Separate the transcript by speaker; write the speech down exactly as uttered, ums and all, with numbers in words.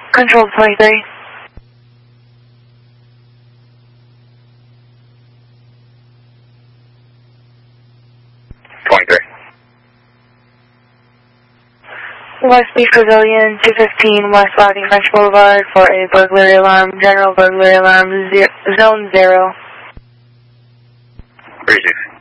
Speaker 1: Control twenty-three.
Speaker 2: twenty-three.
Speaker 1: West Beach Pavilion, two fifteen West Lottie French Boulevard for a burglary alarm, general burglary alarm, zero, zone zero.
Speaker 2: Receive.